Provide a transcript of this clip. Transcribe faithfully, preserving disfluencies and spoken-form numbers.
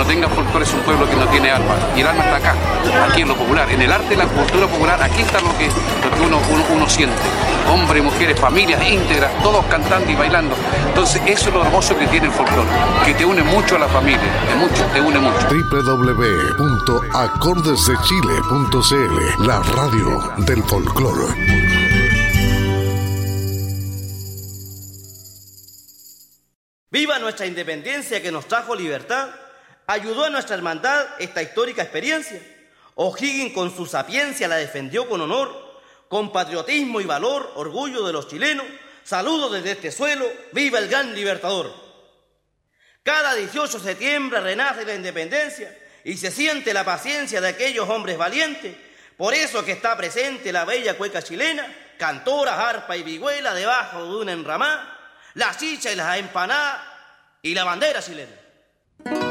no tenga folclore es un pueblo que no tiene alma. Y el alma está acá, aquí en lo popular. En el arte y la cultura popular, aquí está lo que, lo que uno, uno, uno siente. Hombres, mujeres, familias íntegras, todos cantando y bailando. Entonces, eso es lo hermoso que tiene el folclore, que te une mucho a la familia, de mucho, te une mucho. doble u doble u doble u punto acordes de chile punto c l, la radio del folclore. ¡Viva nuestra independencia que nos trajo libertad! Ayudó a nuestra hermandad esta histórica experiencia. O'Higgins con su sapiencia la defendió con honor, con patriotismo y valor, orgullo de los chilenos. Saludos desde este suelo, ¡viva el gran libertador! Cada dieciocho de septiembre renace la independencia y se siente la paciencia de aquellos hombres valientes. Por eso que está presente la bella cueca chilena, cantora, arpa y vihuela debajo de una enramada, la chicha y las empanadas y la bandera chilena.